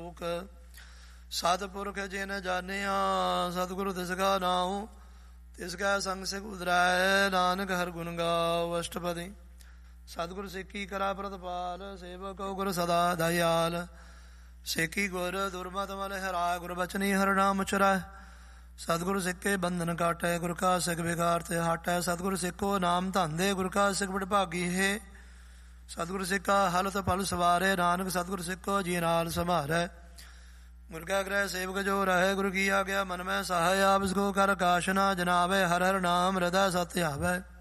ਸੁਖ। ਸਤਿਪੁਰਖ ਜਿਨ ਜਾਣਿਆ ਸਤਿਗੁਰੂ ਤਿਸ ਕਾ ਨਾਉ। ਤਿਸ ਕੈ ਸੰਗ ਸਿਖ ਉਦਰੈ ਨਾਨਕ ਹਰਿ ਗੁਣ ਗਾਉ। ਅਸ਼ਟਪਦੀ। ਸਤਿਗੁਰ ਸਿੱਖੀ ਕਰਾ ਪ੍ਰਤਪਾਲ ਸੇਵਕ ਗੁਰ ਸਦਾ ਦਇਆਲ। ਸੇਖੀ ਗੁਰ ਦੁਰਮਤਿ ਮਲ ਹਰਾਇ ਗੁਰ ਬਚਨੀ ਹਰਿ ਨਾਮ ਉਚਰੈ। ਸਤਿਗੁਰ ਸਿੱਖੇ ਬੰਧਨ ਕਾਟੈ ਗੁਰ ਕਾ ਸਿੱਖ ਬਿਕਾਰ ਤੇ ਹਟੈ। ਸਤਿਗੁਰ ਸਿੱਖੋ ਨਾਮ ਧੰਦੇ ਗੁਰ ਕਾ ਸਿੱਖ ਵਡਭਾਗੀ ਹੈ। ਸਤਿਗੁਰ ਸਿੱਖਾ ਹਲਤ ਫਲ ਸਵਾਰੇ ਨਾਨਕ ਸਤਿਗੁਰ ਸਿੱਖੋ ਜੀ ਨਾਲ ਸੰਭਾਰੈ। ਗੁਰ ਕਾ ਗ੍ਰਹਿ ਸੇਵਕ ਜੋ ਰਹੈ ਗੁਰ ਕੀ ਆਗਿਆ ਮਨ ਮੈਂ ਸਹਾਇ। ਆਪ ਇਸ ਕੋ ਕਰ ਕਾਸ਼ ਨਾ ਜਨਾਵੈ ਹਰਿ ਹਰਿ ਨਾਮ ਹਿਰਦੈ ਸਤਿ ਆਵੈ।